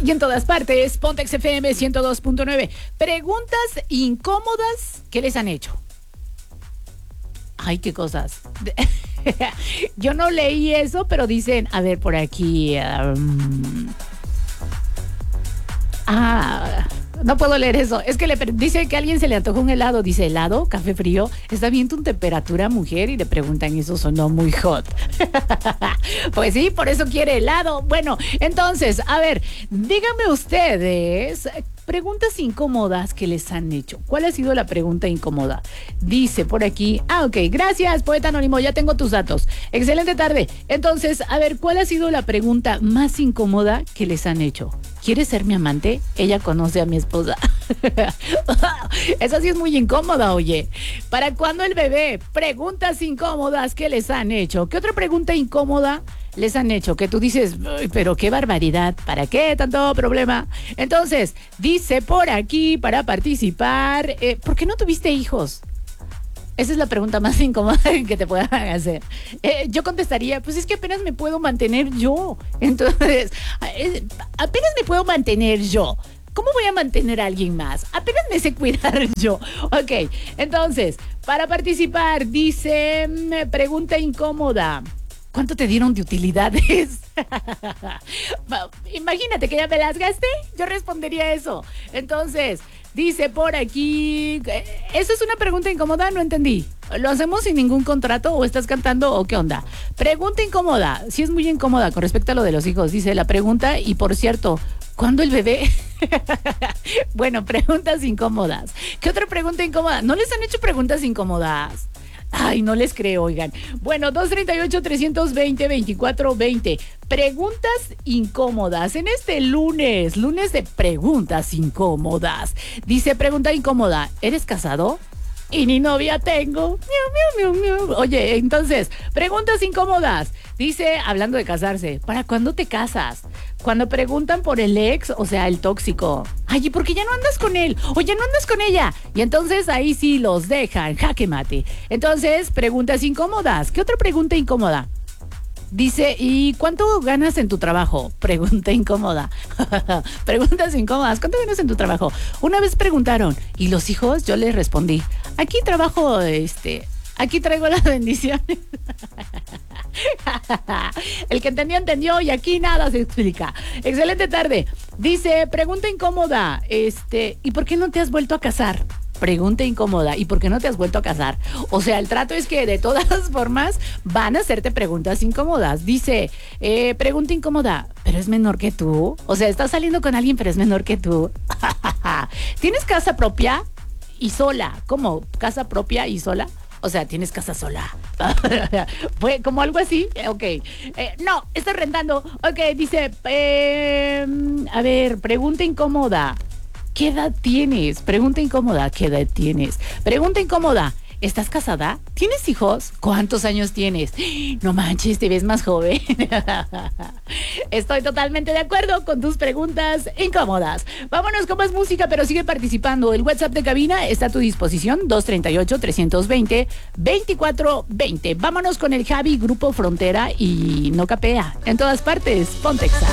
Y en todas partes, Pontex FM 102.9. Preguntas incómodas que les han hecho. Ay, qué cosas. Yo no leí eso, pero dicen, a ver, por aquí. No puedo leer eso. Es que dice que a alguien se le antojó un helado. Dice, ¿helado? ¿Café frío? ¿Está bien tu temperatura, mujer? Y le preguntan, eso sonó muy hot. Pues sí, por eso quiere helado. Bueno, entonces, a ver, díganme ustedes, preguntas incómodas que les han hecho. ¿Cuál ha sido la pregunta incómoda? Dice por aquí, ok, gracias, poeta anónimo, ya tengo tus datos. Excelente tarde. Entonces, a ver, ¿cuál ha sido la pregunta más incómoda que les han hecho? ¿Quieres ser mi amante? Ella conoce a mi esposa. Esa sí es muy incómoda, oye. ¿Para cuándo el bebé? Preguntas incómodas que les han hecho. ¿Qué otra pregunta incómoda les han hecho? Que tú dices, pero qué barbaridad, ¿para qué tanto problema? Entonces, dice por aquí para participar, ¿por qué no tuviste hijos? Esa es la pregunta más incómoda que te puedan hacer. Yo contestaría, pues es que apenas me puedo mantener yo. Entonces, apenas me puedo mantener yo. ¿Cómo voy a mantener a alguien más? Apenas me sé cuidar yo. Ok, entonces, para participar, dice, pregunta incómoda. ¿Cuánto te dieron de utilidades? Imagínate que ya me las gasté. Yo respondería eso. Entonces, dice por aquí, ¿eso es una pregunta incómoda? No entendí. ¿Lo hacemos sin ningún contrato o estás cantando o qué onda? Pregunta incómoda. Sí es muy incómoda con respecto a lo de los hijos. Dice la pregunta y por cierto, ¿cuándo el bebé? Bueno, preguntas incómodas. ¿Qué otra pregunta incómoda? ¿No les han hecho preguntas incómodas? Ay, no les creo, oigan. Bueno, 238-320-2420. Preguntas incómodas. En este lunes de preguntas incómodas. Dice, pregunta incómoda. ¿Eres casado? Y ni novia tengo. Miau, miau, miau, miau. Oye, entonces, preguntas incómodas. Dice, hablando de casarse, ¿para cuándo te casas? Cuando preguntan por el ex, o sea, el tóxico. Ay, ¿y por qué ya no andas con él? O ya no andas con ella. Y entonces ahí sí los dejan, jaque mate. Entonces, preguntas incómodas. ¿Qué otra pregunta incómoda? Dice, ¿y cuánto ganas en tu trabajo? Pregunta incómoda. Preguntas incómodas. ¿Cuánto ganas en tu trabajo? Una vez preguntaron, ¿y los hijos? Yo les respondí, aquí trabajo, aquí traigo las bendiciones. El que entendió, entendió y aquí nada se explica. Excelente tarde. Dice, pregunta incómoda, ¿y por qué no te has vuelto a casar? Pregunta incómoda, ¿y por qué no te has vuelto a casar? O sea, el trato es que de todas formas van a hacerte preguntas incómodas. Dice, pregunta incómoda, ¿pero es menor que tú? O sea, estás saliendo con alguien pero es menor que tú. ¿Tienes casa propia y sola? ¿Cómo? ¿Casa propia y sola? O sea, tienes casa sola. Fue como algo así. Ok. No, estás rentando. Ok, dice, a ver, pregunta incómoda. ¿Qué edad tienes? Pregunta incómoda. ¿Qué edad tienes? Pregunta incómoda. ¿Estás casada? ¿Tienes hijos? ¿Cuántos años tienes? No manches, te ves más joven. Estoy totalmente de acuerdo con tus preguntas incómodas. Vámonos con más música, pero sigue participando. El WhatsApp de cabina está a tu disposición, 238-320-2420. Vámonos con el Javi, Grupo Frontera y No Capea. En todas partes, Pontexa.